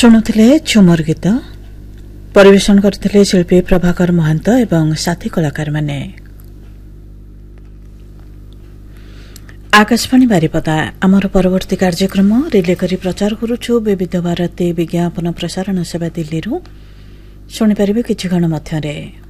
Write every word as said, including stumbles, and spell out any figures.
शुणुले झुमर गीत परिवेशन करथिले शिल्पी प्रभाकर महांत एवं साथी कलाकार माने। आकाशवाणी बारिपदा आमर परवर्ती कार्यक्रम रिले करी प्रचार करुछु विविध भारती विज्ञापन प्रसारण सेवा दिल्ली शुणी पारिबे किछि क्षण मध्यरे।